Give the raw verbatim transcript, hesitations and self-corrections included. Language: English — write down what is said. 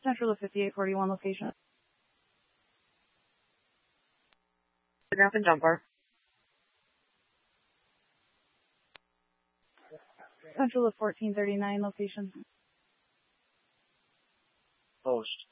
Central to fifty-eight forty-one location. Up and jumper. Central to fourteen thirty-nine location. Post.